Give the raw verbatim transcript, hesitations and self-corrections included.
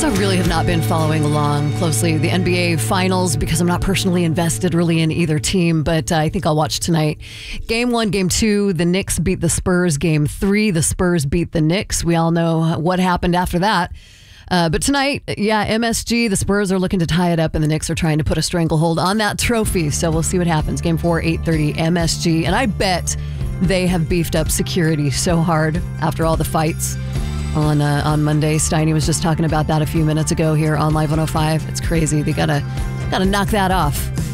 also really have not been following along closely the N B A finals because I'm not personally invested really in either team, but uh, I think I'll watch tonight. Game one, game two, the Knicks beat the Spurs. Game three, the Spurs beat the Knicks. We all know what happened after that. Uh, but tonight, yeah, M S G, the Spurs are looking to tie it up, and the Knicks are trying to put a stranglehold on that trophy. So we'll see what happens. Game four, eight thirty, M S G. And I bet they have beefed up security so hard after all the fights on uh, on Monday. Steiny was just talking about that a few minutes ago here on Live one oh five. It's crazy. They gotta gotta knock that off.